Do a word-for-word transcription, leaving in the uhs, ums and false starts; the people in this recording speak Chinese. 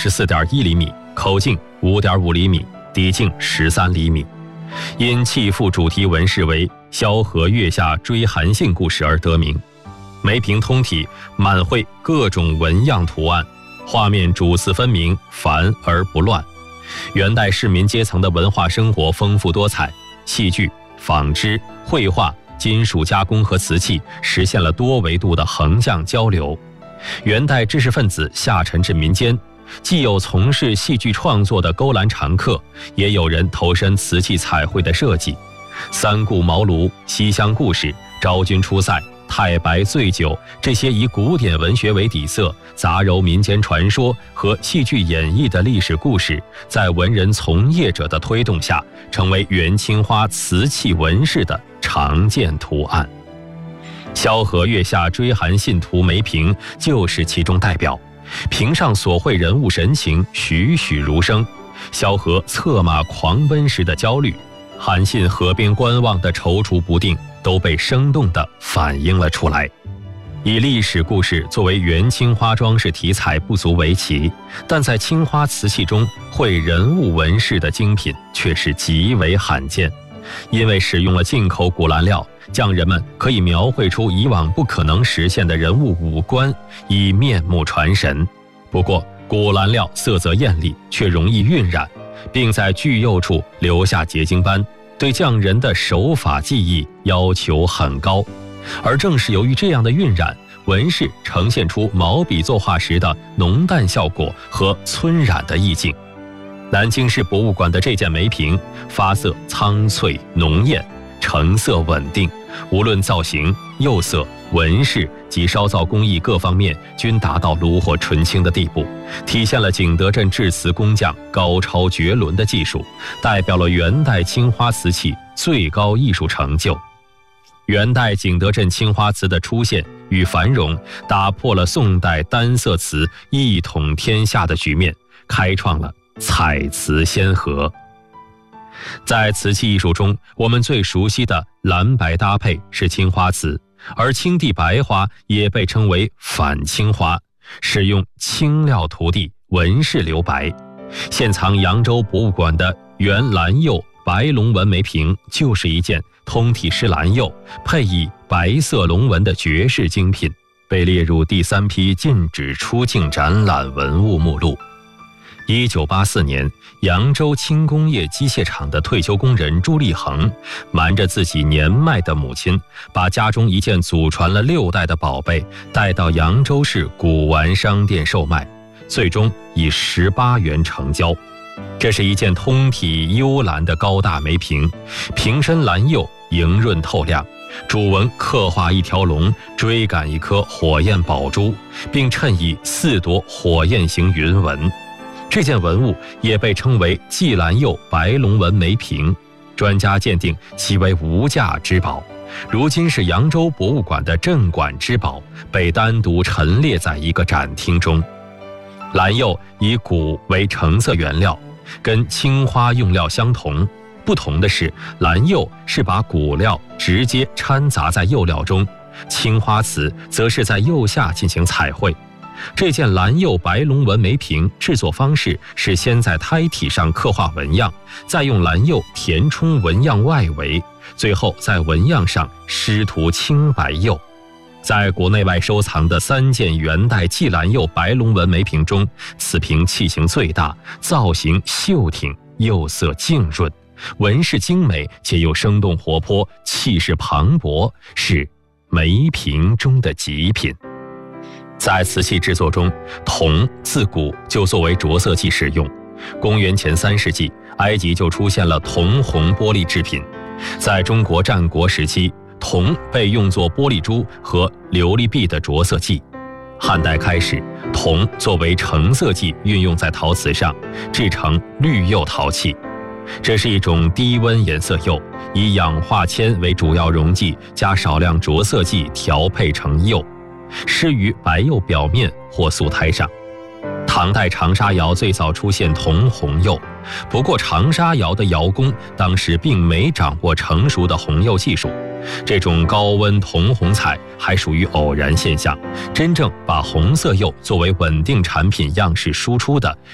十四点一厘米，口径五点五厘米，底径十三厘米。因弃妇主题纹饰为萧何月下追韩信故事而得名。梅瓶通体满绘各种纹样图案，画面主次分明，繁而不乱。元代市民阶层的文化生活丰富多彩，戏剧、纺织、绘画、金属加工和瓷器实现了多维度的横向交流。元代知识分子下沉至民间，既有从事戏剧创作的勾栏常客，也有人投身瓷器彩绘的设计。三顾茅庐、西厢故事、昭君出塞、太白醉酒，这些以古典文学为底色，杂糅民间传说和戏剧演绎的历史故事，在文人从业者的推动下，成为元青花瓷器纹饰的常见图案。萧何月下追韩信图梅瓶就是其中代表，瓶上所绘人物神情栩栩如生，萧何策马狂奔时的焦虑，韩信河边观望的踌躇不定，都被生动地反映了出来。以历史故事作为元青花装饰题材不足为奇，但在青花瓷器中绘人物纹饰的精品却是极为罕见。因为使用了进口古蓝料，匠人们可以描绘出以往不可能实现的人物五官，以面目传神。不过古蓝料色泽艳丽，却容易晕染，并在具釉处留下结晶斑，对匠人的手法技艺要求很高。而正是由于这样的晕染，纹饰呈现出毛笔作画时的浓淡效果和皴染的意境。南京市博物馆的这件梅瓶，发色苍翠浓艳，成色稳定，无论造型、釉色、纹饰及烧造工艺各方面均达到炉火纯青的地步，体现了景德镇制瓷工匠高超绝伦的技术，代表了元代青花瓷器最高艺术成就。元代景德镇青花瓷的出现与繁荣，打破了宋代单色瓷一统天下的局面，开创了彩瓷先河。在瓷器艺术中，我们最熟悉的蓝白搭配是青花瓷，而青地白花也被称为反青花，使用青料涂地，纹饰留白。现藏扬州博物馆的原蓝釉白龙纹梅瓶，就是一件通体施蓝釉，配以白色龙纹的绝世精品，被列入第三批禁止出境展览文物目录。一九八四年，扬州轻工业机械厂的退休工人朱立恒，瞒着自己年迈的母亲，把家中一件祖传了六代的宝贝带到扬州市古玩商店售卖，最终以十八元成交。这是一件通体幽蓝的高大梅瓶，瓶身蓝釉莹润透亮，主纹刻画一条龙追赶一颗火焰宝珠，并衬以四朵火焰形云纹。这件文物也被称为霁蓝釉白龙纹梅瓶，专家鉴定其为无价之宝，如今是扬州博物馆的镇馆之宝，被单独陈列在一个展厅中。蓝釉以钴为成色原料，跟青花用料相同，不同的是蓝釉是把钴料直接掺杂在釉料中，青花瓷则是在釉下进行彩绘。这件蓝釉白龙纹梅瓶制作方式是先在胎体上刻画纹样，再用蓝釉填充纹样外围，最后在纹样上施涂青白釉。在国内外收藏的三件元代霁蓝釉白龙纹梅瓶中，此瓶器型最大，造型秀挺，釉色净润，纹饰精美且又生动活泼，气势磅礴，是梅瓶中的极品。在瓷器制作中，铜自古就作为着色剂使用。公元前三世纪，埃及就出现了铜红玻璃制品。在中国战国时期，铜被用作玻璃珠和琉璃碧的着色剂。汉代开始，铜作为成色剂运用在陶瓷上，制成绿釉陶器。这是一种低温颜色釉，以氧化铅为主要溶剂，加少量着色剂调配成釉，施于白釉表面或素胎上。唐代长沙窑最早出现铜红釉，不过长沙窑的窑工当时并没掌握成熟的红釉技术，这种高温铜红彩还属于偶然现象，真正把红色釉作为稳定产品样式输出的